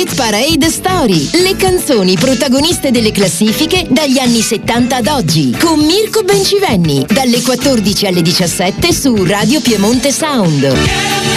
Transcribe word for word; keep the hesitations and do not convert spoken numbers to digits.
Hit Parade Story, le canzoni protagoniste delle classifiche dagli anni settanta ad oggi, con Mirko Bencivenni, dalle quattordici alle diciassette su Radio Piemonte Sound.